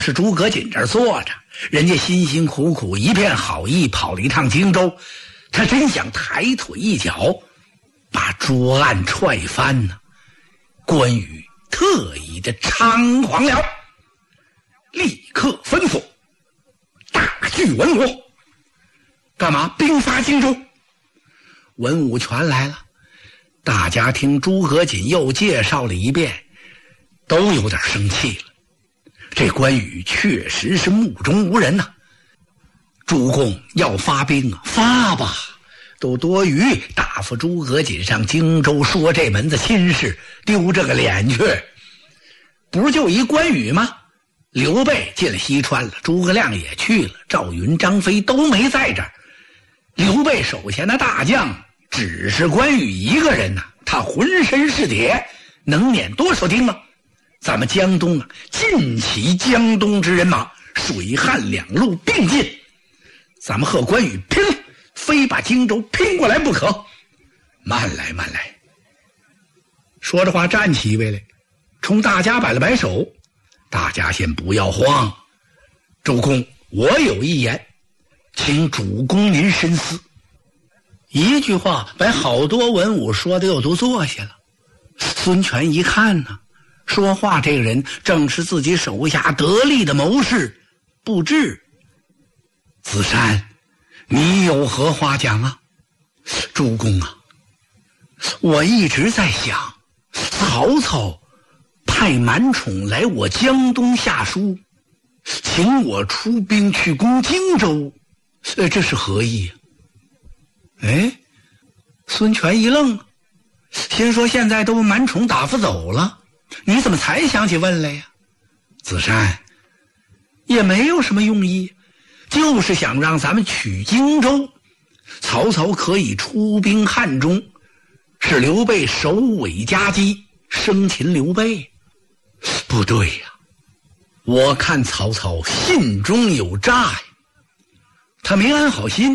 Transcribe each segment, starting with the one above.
是诸葛瑾这儿坐着，人家辛辛苦苦一片好意跑了一趟荆州，他真想抬腿一脚把桌案踹翻呢。关羽特意的猖狂了，立刻吩咐大聚文武。干嘛？兵发荆州。文武全来了，大家听诸葛瑾又介绍了一遍，都有点生气了。这关羽确实是目中无人呐。主公要发兵啊，发吧，都多余打发诸葛瑾上荆州说这门子亲事，丢这个脸去。不是就一关羽吗？刘备进了西川了，诸葛亮也去了，赵云张飞都没在这儿。刘备手下的大将只是关羽一个人呐，他浑身是铁，能撵多少兵啊？咱们江东啊，尽起江东之人马，水旱两路并进，咱们和关羽拼了，非把荆州拼过来不可。慢来慢来。说着话站起一位来，冲大家摆了摆手，大家先不要慌。主公，我有一言，请主公您深思。一句话把好多文武说的又都坐下了。孙权一看呢，说话这个人正是自己手下得力的谋士布置。子山，你有何话讲啊？主公啊，我一直在想，曹操派满宠来我江东下书，请我出兵去攻荆州，这是何意啊？哎，孙权一愣，先说现在都把满宠打发走了，你怎么才想起问来呀？子山，也没有什么用意，就是想让咱们取荆州，曹操可以出兵汉中，使刘备首尾夹击，生擒刘备。不对呀，我看曹操心中有诈呀，他没安好心。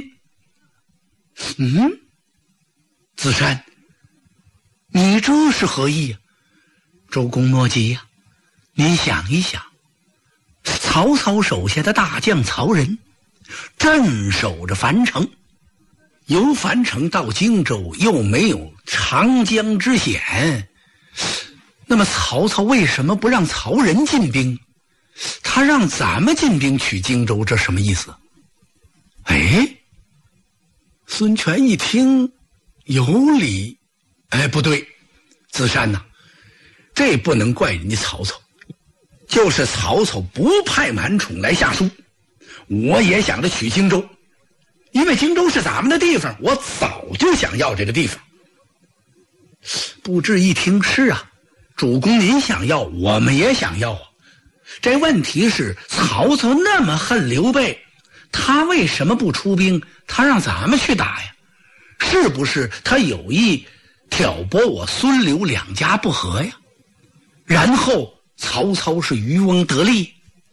子山，你这是何意啊？周公莫急呀，你想一想，曹操手下的大将曹仁镇守着樊城，由樊城到荆州又没有长江之险，那么曹操为什么不让曹仁进兵？他让咱们进兵取荆州，这什么意思？哎，孙权一听有理。哎，不对，子山呐，这不能怪人家曹操，就是曹操不派满宠来下书，我也想着取荆州，因为荆州是咱们的地方，我早就想要这个地方。布置一听，是啊，主公您想要，我们也想要啊。这问题是曹操那么恨刘备，他为什么不出兵？他让咱们去打呀？是不是他有意挑拨我孙刘两家不和呀？然后曹操是渔翁得利？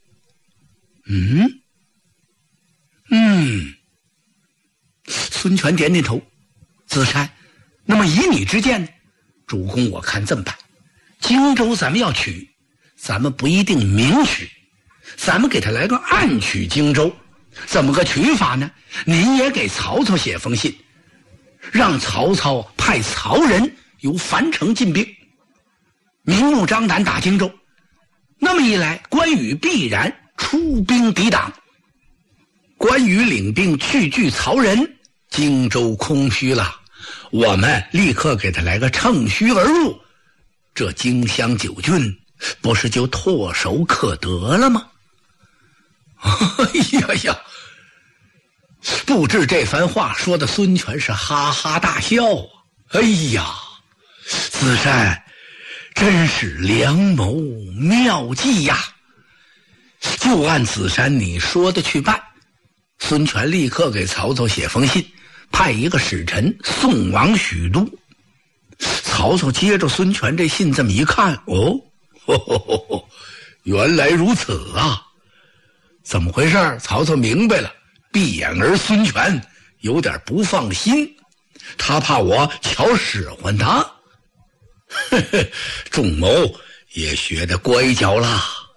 孙权点点头。子山，那么以你之见呢？主公，我看这么办，荆州咱们要取，咱们不一定明取，咱们给他来个暗取荆州。怎么个取法呢？您也给曹操写封信，让曹操派曹仁由樊城进兵，明目张胆打荆州。那么一来，关羽必然出兵抵挡。关羽领兵去拒曹仁，荆州空虚了，我们立刻给他来个乘虚而入，这荆襄9郡不是就唾手可得了吗？哎呀呀！布置这番话说的孙权是哈哈大笑啊！哎呀，子山真是良谋妙计呀！就按子山你说的去办。孙权立刻给曹操写封信，派一个使臣送往许都。曹操接着孙权这信这么一看，原来如此啊！怎么回事？曹操明白了，闭眼儿孙权有点不放心，他怕我巧使唤他。众谋也学得乖巧了。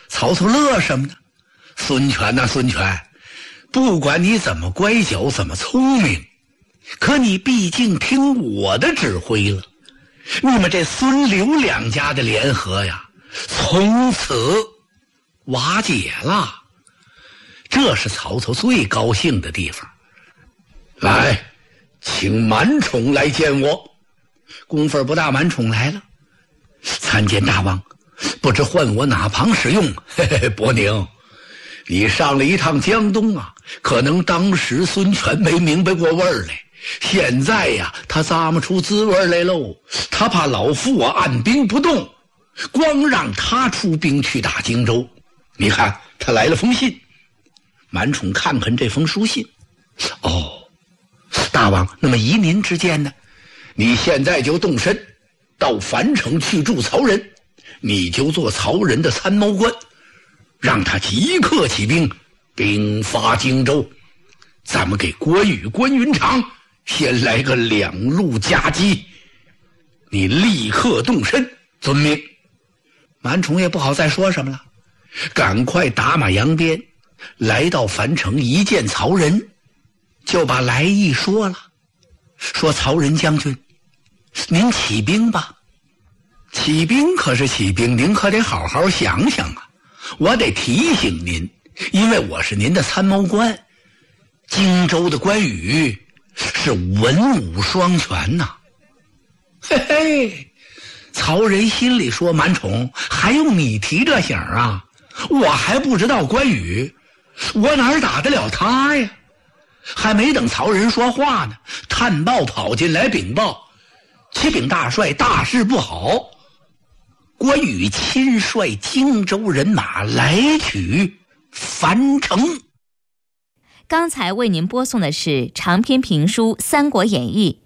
曹操乐什么呢？孙权呐，孙权，不管你怎么乖巧，怎么聪明，可你毕竟听我的指挥了。你们这孙刘两家的联合呀，从此瓦解了。这是曹操最高兴的地方。来，请满宠来见我。功夫不大，满宠来了。参见大王，不知唤我哪旁使用？嘿嘿，伯宁，你上了一趟江东啊，可能当时孙权没明白过味儿来，现在呀，他咂摸出滋味来喽。他怕老夫我按兵不动，光让他出兵去打荆州。你看，他来了封信。满宠看看这封书信，哦，大王，那么依您之见呢？你现在就动身到樊城去助曹仁，你就做曹仁的参谋官，让他即刻起兵，兵发荆州。咱们给关羽、关云长先来个两路夹击，你立刻动身，遵命。满宠也不好再说什么了，赶快打马扬鞭，来到樊城，一见曹仁，就把来意说了，说曹仁将军，您起兵吧。起兵可是起兵，您可得好好想想啊！我得提醒您，因为我是您的参谋官。荆州的关羽是文武双全呐。嘿嘿，曹仁心里说，满宠，还用你提这醒啊？我还不知道关羽，我哪打得了他呀？还没等曹仁说话呢，探报跑进来禀报，启禀大帅，大事不好，关羽亲率荆州人马来取樊城。 刚才为您播送的是长篇评书《三国演义》，